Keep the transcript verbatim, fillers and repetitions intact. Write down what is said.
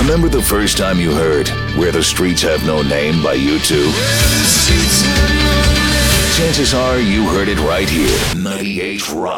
Remember the first time you heard Where the Streets Have No Name by U two? Chances are you heard it right here. ninety-eight Rock.